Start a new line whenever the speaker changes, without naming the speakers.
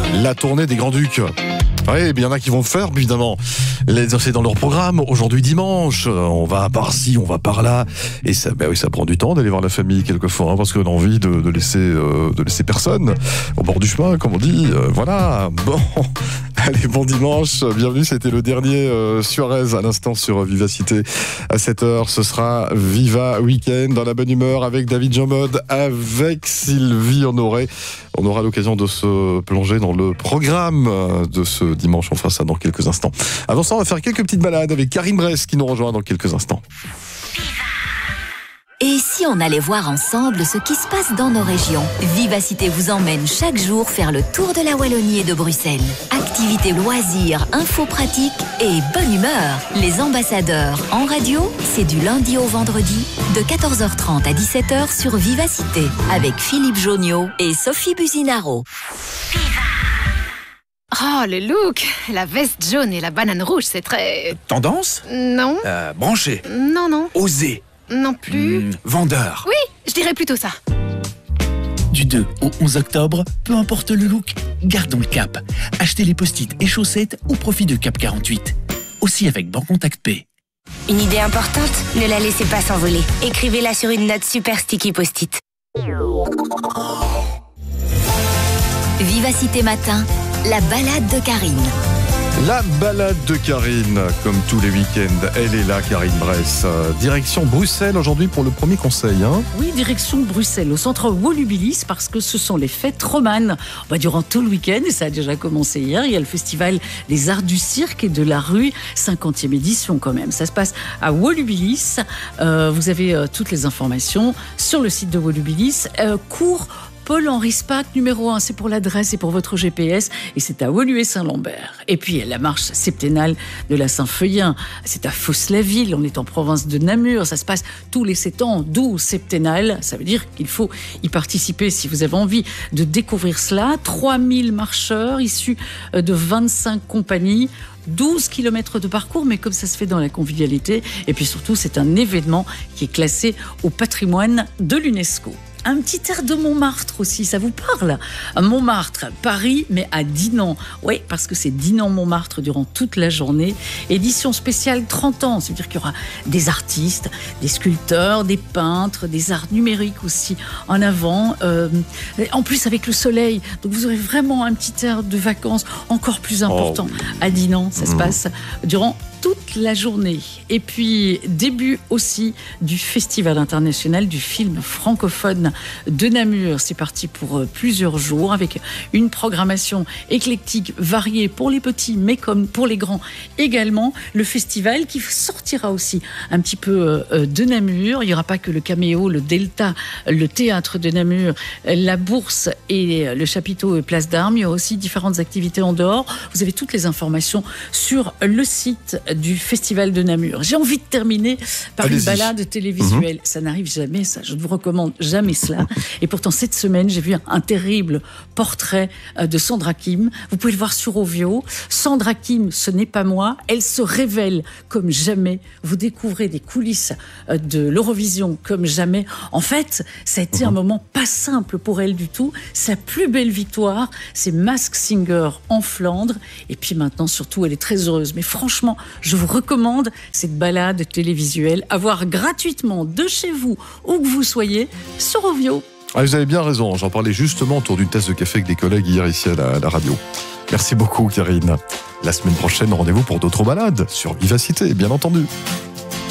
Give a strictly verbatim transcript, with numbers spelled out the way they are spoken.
La tournée des Grands-Ducs. Oui, il y en a qui vont le faire, évidemment. C'est dans leur programme. Aujourd'hui, dimanche, on va par-ci, on va par-là. Et ça, ben oui, ça prend du temps d'aller voir la famille quelquefois, hein, parce qu'on a envie de, de, laisser, euh, de laisser personne au bord du chemin, comme on dit. Euh, voilà. Bon. Allez, bon dimanche. Bienvenue. C'était le dernier euh, Suarez à l'instant sur Vivacité. À sept heures, ce sera Viva Weekend dans la bonne humeur avec David Jean-Mode, avec Sylvie Honoré. On aura l'occasion de se plonger dans le programme de ce dimanche. On fera ça dans quelques instants. Avant ça, on va faire quelques petites balades avec Karine Bress qui nous rejoint dans quelques instants.
Et si on allait voir ensemble ce qui se passe dans nos régions? Vivacité vous emmène chaque jour faire le tour de la Wallonie et de Bruxelles. Activités, loisirs, infos pratiques et bonne humeur. Les ambassadeurs en radio, c'est du lundi au vendredi de quatorze heures trente à dix-sept heures sur Vivacité avec Philippe Joniot et Sophie Buzinaro.
Oh, le look! La veste jaune et la banane rouge, c'est très...
Tendance?
Non.
Euh, branché?
Non, non.
Osé?
Non plus.
Mmh, vendeur?
Oui, je dirais plutôt ça.
Du deux au onze octobre, peu importe le look, gardons le cap. Achetez les post-it et chaussettes au profit de Cap quarante-huit. Aussi avec Bancontact Pay.
Une idée importante? Ne la laissez pas s'envoler. Écrivez-la sur une note super sticky post-it.
Vivacité matin, la balade de Karine.
La balade de Karine, comme tous les week-ends, elle est là, Karine Bress. Euh, direction Bruxelles aujourd'hui pour le premier conseil. Hein.
Oui, direction Bruxelles, au centre Wolubilis, parce que ce sont les fêtes romanes. Bah, durant tout le week-end, et ça a déjà commencé hier, il y a le festival des arts du cirque et de la rue, cinquantième édition quand même. Ça se passe à Wolubilis. Euh, vous avez euh, toutes les informations sur le site de Wolubilis. Euh, cours Paul-Henri Spaak, numéro un, c'est pour l'adresse et pour votre G P S, et c'est à Woluwe-Saint-Lambert. Et puis, la marche septennale de la Saint-Feuillin, c'est à Fos-la-Ville, on est en province de Namur, ça se passe tous les sept ans, d'où septennale, ça veut dire qu'il faut y participer si vous avez envie de découvrir cela. trois mille marcheurs issus de vingt-cinq compagnies, douze kilomètres de parcours, mais comme ça se fait dans la convivialité, et puis surtout, c'est un événement qui est classé au patrimoine de l'UNESCO. Un petit air de Montmartre aussi, ça vous parle? Montmartre, Paris, mais à Dinan. Oui, parce que c'est Dinan-Montmartre durant toute la journée. Édition spéciale trente ans, ça veut dire qu'il y aura des artistes, des sculpteurs, des peintres, des arts numériques aussi en avant. Euh, en plus avec le soleil, donc vous aurez vraiment un petit air de vacances encore plus important. Oh. À Dinan, ça mmh. se passe durant toute la journée. Et puis, début aussi du Festival international du film francophone de Namur. C'est parti pour plusieurs jours avec une programmation éclectique, variée pour les petits, mais comme pour les grands également. Le festival qui sortira aussi un petit peu de Namur. Il n'y aura pas que le Caméo, le Delta, le théâtre de Namur, la Bourse et le chapiteau Place d'Armes. Il y aura aussi différentes activités en dehors. Vous avez toutes les informations sur le site du Festival de Namur. J'ai envie de terminer par Allez-y. Une balade télévisuelle. Mmh. Ça n'arrive jamais, ça. Je ne vous recommande jamais cela. Et pourtant, cette semaine, j'ai vu un terrible portrait de Sandra Kim. Vous pouvez le voir sur Ovio. Sandra Kim, ce n'est pas moi. Elle se révèle comme jamais. Vous découvrez des coulisses de l'Eurovision comme jamais. En fait, ça a été mmh. un moment pas simple pour elle du tout. Sa plus belle victoire, c'est Masked Singer en Flandre. Et puis maintenant, surtout, elle est très heureuse. Mais franchement, je vous recommande cette balade télévisuelle à voir gratuitement de chez vous, où que vous soyez, sur Ovio.
Ah, vous avez bien raison, j'en parlais justement autour d'une tasse de café avec des collègues hier ici à la, à la radio. Merci beaucoup Karine. La semaine prochaine, rendez-vous pour d'autres balades sur Vivacité, bien entendu.